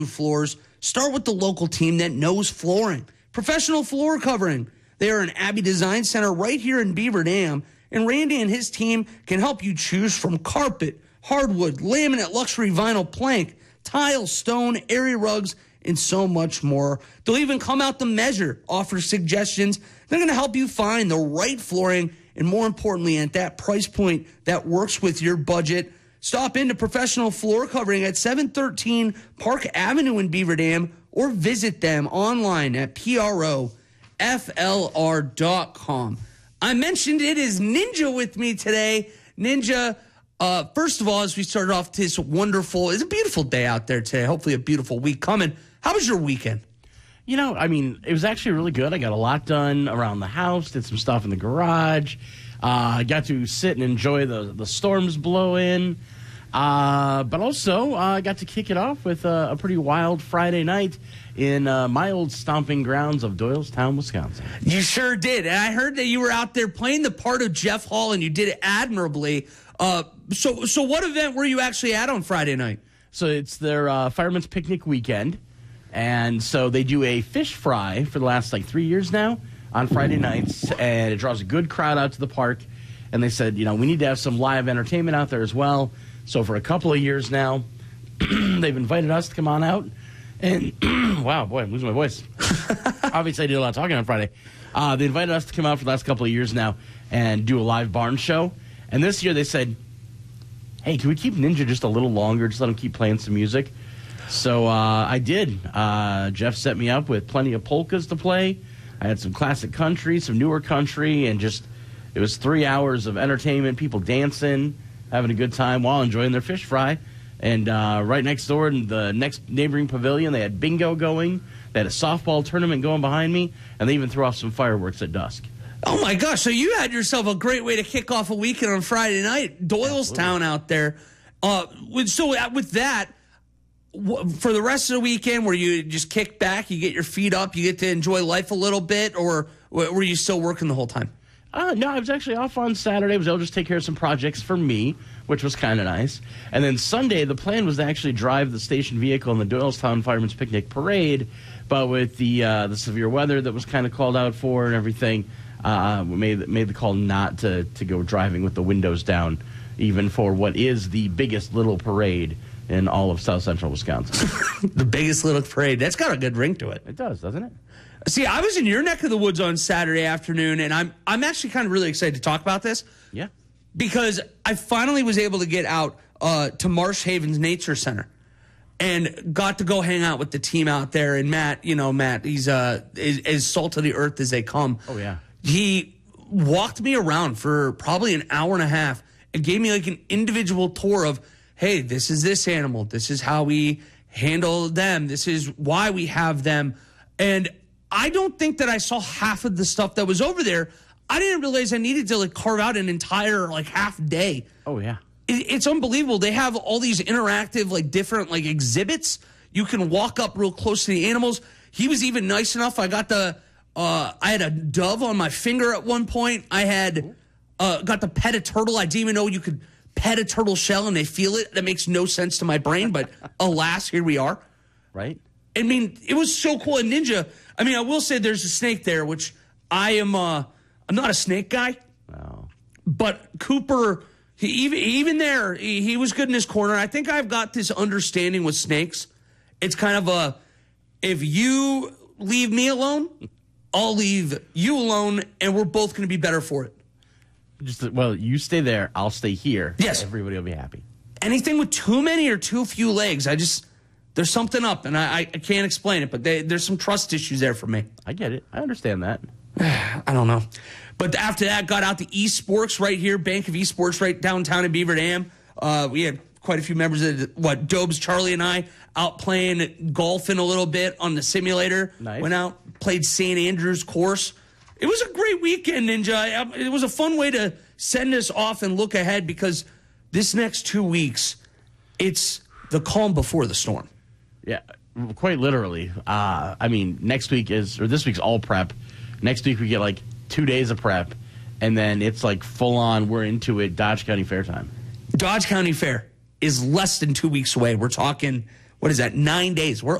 floors, start with the local team that knows flooring. Professional Floor Covering. They are an Abbey Design Center right here in Beaver Dam, and Randy and his team can help you choose from carpet, hardwood, laminate, luxury vinyl plank, tile, stone, area rugs, and so much more. They'll even come out to measure, offer suggestions. They're going to help you find the right flooring, and more importantly, at that price point that works with your budget. Stop into Professional Floor Covering at 713 Park Avenue in Beaver Dam, or visit them online at PROFLR.com. I mentioned it is Ninja with me today. Ninja, first of all, as we started off this wonderful, it's a beautiful day out there today, hopefully a beautiful week coming. How was your weekend? You know, I mean, it was actually really good. I got a lot done around the house, did some stuff in the garage. I got to sit and enjoy the storms blow in. But also, I got to kick it off with a pretty wild Friday night in my old stomping grounds of Doylestown, Wisconsin. You sure did. And I heard that you were out there playing the part of Jeff Hall, and you did it admirably. So what event were you actually at on Friday night? So it's their Fireman's Picnic weekend. And so they do a fish fry for the last, 3 years now on Friday nights. And it draws a good crowd out to the park. And they said, we need to have some live entertainment out there as well. So for a couple of years now, they've invited us to come on out. And, wow, boy, I'm losing my voice. Obviously, I did a lot of talking on Friday. They invited us to come out for the last couple of years now and do a live barn show. And this year they said, hey, can we keep Ninja just a little longer? Just let him keep playing some music. So I did. Jeff set me up with plenty of polkas to play. I had some classic country, some newer country, and it was 3 hours of entertainment, people dancing, having a good time while enjoying their fish fry. And right next door in the next neighboring pavilion, they had bingo going. They had a softball tournament going behind me, and they even threw off some fireworks at dusk. Oh, my gosh. So you had yourself a great way to kick off a weekend on Friday night. Doylestown out there. With that, for the rest of the weekend, where you just kick back, you get your feet up, you get to enjoy life a little bit, or were you still working the whole time? No, I was actually off on Saturday. I was able to just take care of some projects for me, which was kind of nice. And then Sunday, the plan was to actually drive the station vehicle in the Doylestown Fireman's Picnic Parade, but with the severe weather that was kind of called out for and everything, we made the call not to go driving with the windows down, even for what is the biggest little parade in all of South Central Wisconsin. The biggest little parade. That's got a good ring to it. It does, doesn't it? See, I was in your neck of the woods on Saturday afternoon, and I'm actually kind of really excited to talk about this. Yeah. Because I finally was able to get out to Marsh Havens Nature Center and got to go hang out with the team out there. And Matt, he's as salt of the earth as they come. Oh, yeah. He walked me around for probably an hour and a half and gave me an individual tour of, hey, this is this animal. This is how we handle them. This is why we have them. And I don't think that I saw half of the stuff that was over there. I didn't realize I needed to carve out an entire half day. Oh, yeah. It's unbelievable. They have all these interactive different exhibits. You can walk up real close to the animals. He was even nice enough. I got I had a dove on my finger at one point. I had got to pet a turtle. I didn't even know you could pet a turtle shell and they feel it. That makes no sense to my brain, but alas, here we are. Right. I mean, it was so cool. And Ninja, I will say there's a snake there, which I'm not a snake guy. No. But Cooper, even there, he was good in his corner. I think I've got this understanding with snakes. It's kind of if you leave me alone, I'll leave you alone, and we're both going to be better for it. You stay there, I'll stay here. Yes. Everybody will be happy. Anything with too many or too few legs, there's something up, and I can't explain it, but there's some trust issues there for me. I get it. I understand that. I don't know. But after that, got out to Esports right here, Bank of Esports right downtown in Beaver Dam. We had quite a few members of Dobes, Charlie, and I out playing golfing a little bit on the simulator. Nice. Went out, played St. Andrew's course. It was a great weekend, Ninja. It was a fun way to send us off and look ahead because this next 2 weeks, it's the calm before the storm. Yeah, quite literally. This week's all prep. Next week we get 2 days of prep, and then it's full on. We're into it. Dodge County Fair time. Dodge County Fair is less than 2 weeks away. We're talking what is that, 9 days. We're